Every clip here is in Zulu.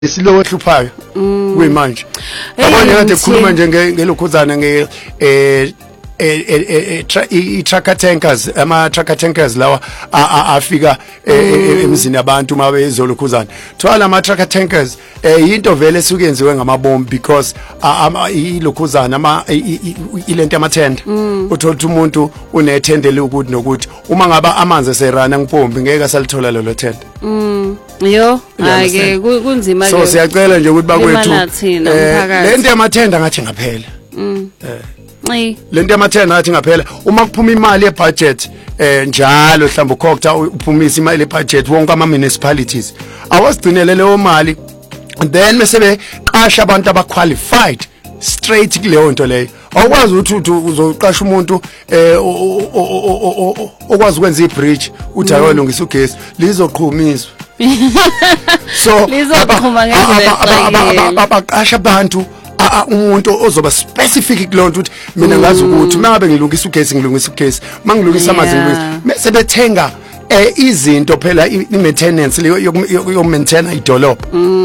Isilo hluphayo kuyimanje abanye kade khuluma nje ngelokhuzana i-trucker tankers ama-trucker tankers lawa afika emzini abantu uma bezolokhuzana thwala ama-trucker tankers into vele esuke yenziwe ngamabombi because ilokhuzana ilento yamathenda uthola ukuthi umuntu unethendele ukuthi nokuthi uma ngaba amanzi eserana ngipombi ngeke asalithola lelo thenda yo ake kunzima ke so siyacela nje ukuthi bakwethu lento yamathenda ngathi ngaphela lento yamathenda ngathi ngaphela uma kuphuma imali ye-budget njalo mhlawumbe ukhokta uphumisa imali ye-budget wonke ama-municipalities awasigcinele leyo mali then bese beqasha abantu aba-qualified straight kuleyo nto leyo awukwazi ukuthi uzoqasha umuntu okwazi ukwenza i-bridge uthi ayolungisa ugesi lizoqhumiswa so lizoqhuma ngendlela abaqasha abantu umuntu ozoba specific kulonto ukuthi mina ngazi ukuthi mangabe ngilungisa ugesi ngilungisa ugesi mangilungisa amanzi ngilungisa bese bethenga izinto phela i-maintenance yo-maintain idolobha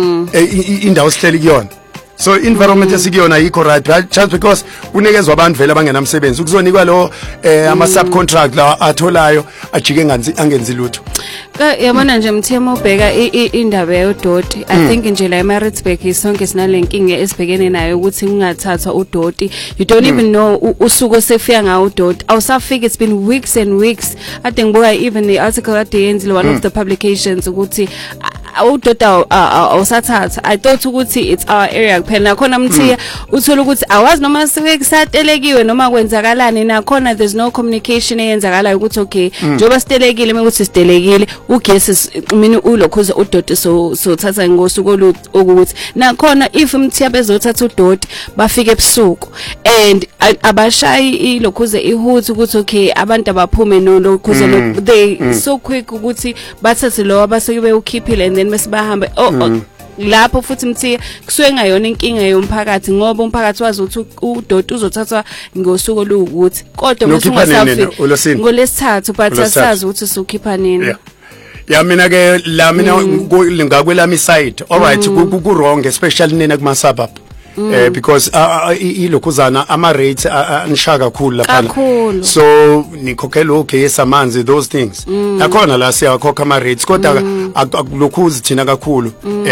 indawo sihleli kuyona so environment esikuyona yikho right just because unikezwe abantu vele abangenamsebenzi ukuzonikwa lo ama-subcontract la atholayo ajike angenzi lutho yabona nje Mthemo ubheka indaba yodoti I think nje la eMaritzburg isonke sinalenkinga esibhekene nayo ukuthi kungathathwa udoti you don't even know usuku osefika ngawo udoti awusafika it's been weeks and weeks ade ngibuka even the article at the end one of the publications ukuthi udota awusathatha I thought ukuthi it's our area kuphela nakhona Mthiya uthola ukuthi awazi noma sekusatelekiwe noma kwenzakalani nakhona there's no communication eyenzakalayo ukuthi okay njoba sitelekile ukuthi sitelekile ugesi mina ulokhuza udoti so thatha ngosuku ukuthi nakhona if Mthiya bezothatha udoti bafike ebusuku and abashayi ilokhuza ihuthi ukuthi okay abantu abaphume nolokhuza they so quick ukuthi bathathe lo abasuke bewukhiphile and then besibahamba lapho futhi Mthiya kusuke ngayona inkinga yomphakathi ngoba umphakathi wazi ukuthi udoti uzothathwa ngosuku lokuthi kodwa musungafika ngolesithathu but asazi ukuthi sukhipha nini ya mina ke la mina ngakwelami side all right ku wrong especially nina kuma suburb because ilokhuzana ama rates anishaka kakhulu lapha so nikhokhela ugesi amanzi those things nakhona la siyakhokha ama rates kodwa akulokhuzi thina kakhulu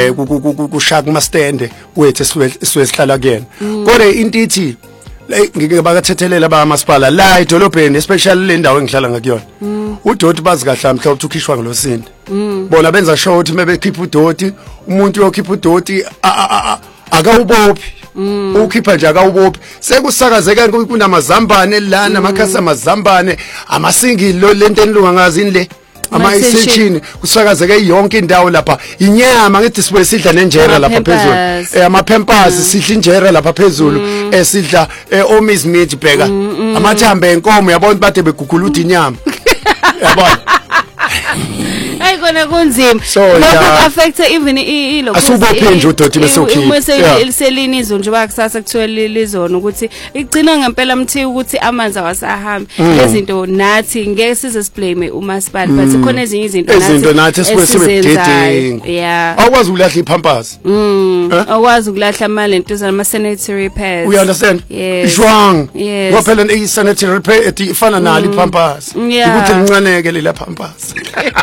kushaka kuma stand wethu sihlala kuyena kodwa into ithi ngike bakathethelela bamasipala la edolobheni especially le ndawo engihlala ngakuyona udoti bazi kahle mhlawumbe ukuthi ukhishwa ngolosini bona benza show ukuthi mebekhipha udoti umuntu uyokhipha udoti akawubophi ukhipha nje akawubophi sekusakazeka kunamazambane la namakhasi amazambane amasingilo lento enilungangazi le ama-extension kusakazeke yonke indawo lapha inyama ngithi sibuye sidla nenjera lapha phezulu ama-pampers sidla injera lapha phezulu sidla omiss meat bheka amathambo enkomo yabona bade begugula uthi inyama yabona hayi kona kunzima lokho affect even ilokho asubophenje udoti bese ukhipha selini izo nje bakusasa kuthiwa lizona ukuthi igcina ngempela Mthiya ukuthi amanzi awasahambi lezinto nathi ngeke size siblame umasipala but khona ezinye izinto nathi sibededing yeah awukwazi ukulahla ipampers awukwazi ukulahla amalento zama sanitary pads you understand it's wrong ngoba phela i-sanitary pad ifana nalo ipampers ukuthi lincaneke lela pampers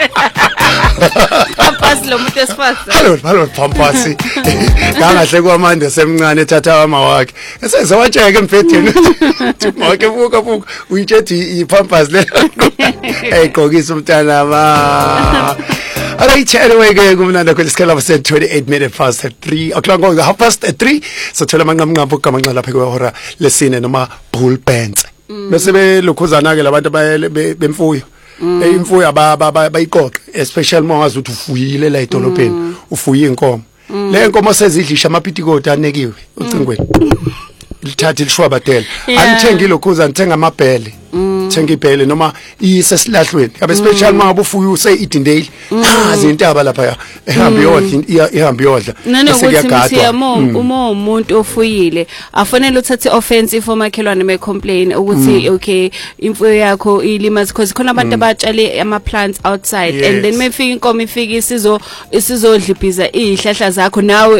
pampers lo muntu esifasa hallo pampers kangahle kwamande semncane ethatha amawakhe esezawatsheke empedeni make buka uyitshethi ipampers le eyiqokisa umntana ba alright anyway ke kumnanda kweli scale of 28 minutes past 3 o'clock ngo 3:30 so thola manqamnqambo kamanqa lapha kwehora lesine noma bull bands bese belokhuzana ke labantu bemfuyo imfuyo bayiqoqa especially mawazi ukuthi ufuyile la edolobheni ufuye inkomo le nkomo sezidlisha amapitikoti anekiwe ucingweni lithatha lishwabadela angithenga ilokhuza ngithenga amabhele thenga ibhele noma isesilahlweni yabe special mangabe ufuya use idindeli nazi intaba lapha ehamba yodla nanokuthi uma umuntu ofuyile afanele uthathe offensive omakhelwane me complain ukuthi okay imfuyo yakho ilimazi because khona abantu abatshale ama plants outside and then mefika inkomo ifika isizodlibhiza izihlahla zakho nawe